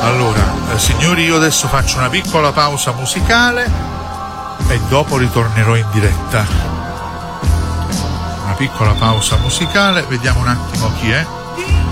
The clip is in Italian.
Allora, signori, io adesso faccio una piccola pausa musicale e dopo ritornerò in diretta. Una piccola pausa musicale, vediamo un attimo chi è.